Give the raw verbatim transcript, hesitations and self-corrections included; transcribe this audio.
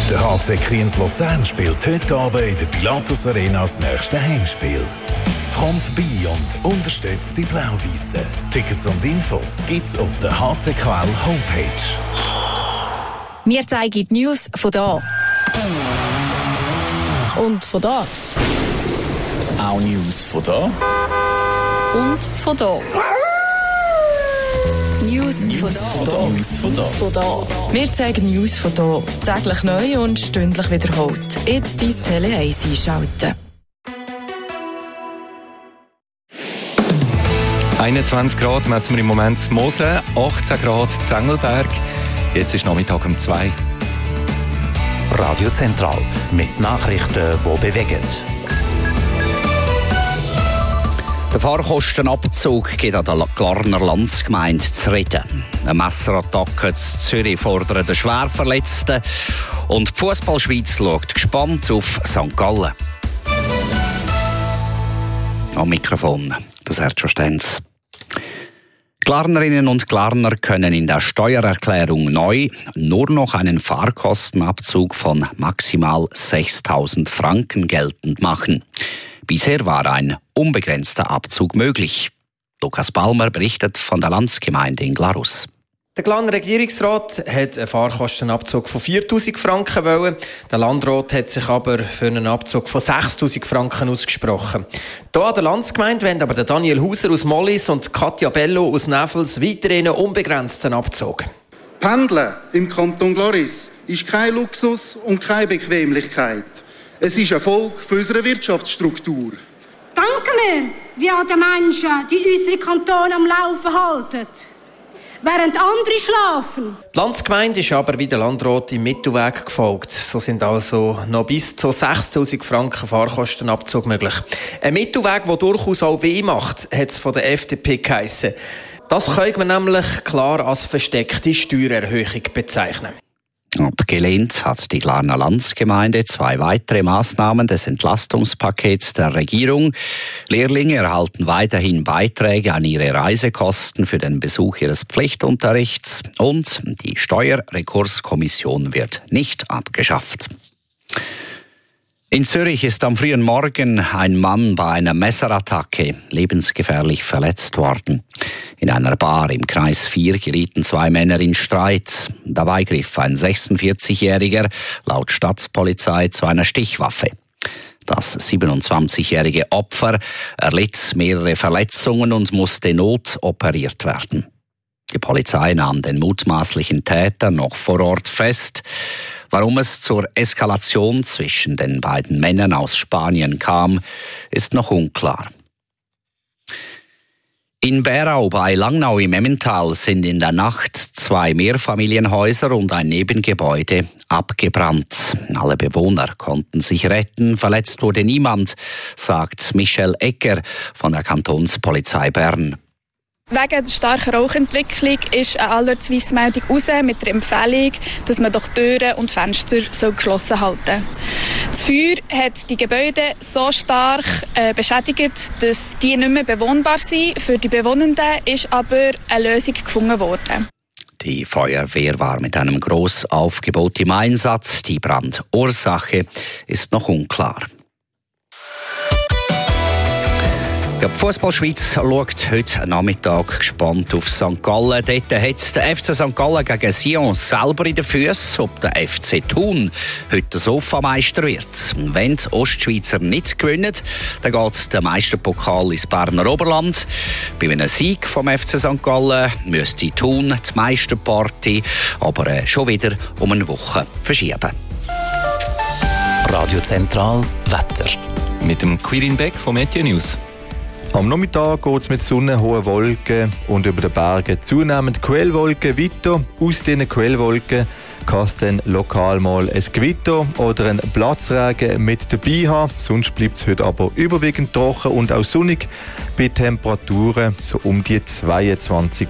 Der H C Kriens Luzern spielt heute Abend in der Pilatus Arena das nächste Heimspiel. Komm vorbei und unterstützt die Blau-Weissen. Tickets und Infos gibt's auf der H C K L Homepage. Wir zeigen die News von da. Und von da. Auch News von da. Und von da. News, News von da. News von da. News von da. Wir zeigen News von da. Täglich neu und stündlich wiederholt. Jetzt dein Tele eins einschalten. einundzwanzig Grad messen wir im Moment in Mosel, achtzehn Grad in Zengelberg. Jetzt ist Nachmittag um zwei. Radio Zentral mit Nachrichten, die bewegen. Der Fahrkostenabzug geht an der Glarner Landsgemeinde zu reden. Eine Messerattacke in Zürich fordert den Schwerverletzten. Und die Fußballschweiz schaut gespannt auf Sankt Gallen. Am Mikrofon, das Sergio Stenz. Glarnerinnen und Glarner können in der Steuererklärung neu nur noch einen Fahrkostenabzug von maximal sechstausend Franken geltend machen. Bisher war ein unbegrenzter Abzug möglich. Lukas Balmer berichtet von der Landsgemeinde in Glarus. Der Glarner Regierungsrat hat einen Fahrkostenabzug von viertausend Franken wollen. Der Landrat hat sich aber für einen Abzug von sechstausend Franken ausgesprochen. Hier an der Landsgemeinde wollen aber Daniel Hauser aus Mollis und Katja Bello aus Neffels weiterhin einen unbegrenzten Abzug. Pendeln im Kanton Glaris ist kein Luxus und keine Bequemlichkeit. Es ist eine Folge für unsere Wirtschaftsstruktur. Denken wir, wie an den Menschen, die unsere Kantone am Laufen halten. Während andere schlafen. Die Landsgemeinde ist aber wie der Landrat im Mittelweg gefolgt. So sind also noch bis zu sechstausend Franken Fahrkostenabzug möglich. Ein Mittelweg, der durchaus auch weh macht, hat es von der F D P geheissen. Das könnte man nämlich klar als versteckte Steuererhöhung bezeichnen. Abgelehnt hat die Glarner Landsgemeinde zwei weitere Maßnahmen des Entlastungspakets der Regierung. Lehrlinge erhalten weiterhin Beiträge an ihre Reisekosten für den Besuch ihres Pflichtunterrichts und die Steuerrekurskommission wird nicht abgeschafft. In Zürich ist am frühen Morgen ein Mann bei einer Messerattacke lebensgefährlich verletzt worden. In einer Bar im Kreis vier gerieten zwei Männer in Streit. Dabei griff ein sechsundvierzigjähriger laut Stadtpolizei zu einer Stichwaffe. Das siebenundzwanzigjährige Opfer erlitt mehrere Verletzungen und musste notoperiert werden. Die Polizei nahm den mutmaßlichen Täter noch vor Ort fest. Warum es zur Eskalation zwischen den beiden Männern aus Spanien kam, ist noch unklar. In Bärau bei Langnau im Emmental sind in der Nacht zwei Mehrfamilienhäuser und ein Nebengebäude abgebrannt. Alle Bewohner konnten sich retten, verletzt wurde niemand, sagt Michel Egger von der Kantonspolizei Bern. Wegen der starken Rauchentwicklung ist eine Alertsweissmeldung raus mit der Empfehlung, dass man doch Türen und Fenster so geschlossen halten soll. Das Feuer hat die Gebäude so stark äh, beschädigt, dass die nicht mehr bewohnbar sind. Für die Bewohnenden ist aber eine Lösung gefunden worden. Die Feuerwehr war mit einem Grossaufgebot im Einsatz. Die Brandursache ist noch unklar. Ja, die Fußballschweiz schaut heute Nachmittag gespannt auf Sankt Gallen. Dort hat der F C Sankt Gallen gegen Sion selber in den Füßen, ob der F C Thun heute der Sofameister wird. Wenn die Ostschweizer nicht gewinnen, dann geht der Meisterpokal ins Berner Oberland. Bei einem Sieg vom F C Sankt Gallen müsste Thun die Meisterparty aber schon wieder um eine Woche verschieben. Radio Zentral Wetter. Mit dem Quirin Beck von Meteo News. Am Nachmittag geht es mit Sonne, hohen Wolken und über den Bergen zunehmend Quellwolken weiter. Aus diesen Quellwolken kann es dann lokal mal ein Gewitter oder ein Platzregen mit dabei haben. Sonst bleibt es heute aber überwiegend trocken und auch sonnig bei Temperaturen so um die zweiundzwanzig